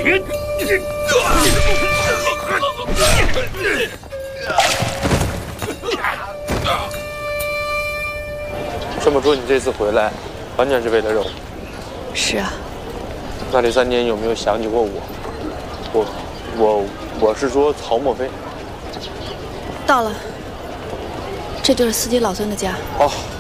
这么说，你这次回来，完全是为了肉？ 是啊。 那这3年有没有想起过我？我是说曹墨菲。 到了，这就是司机老孙的家。 哦。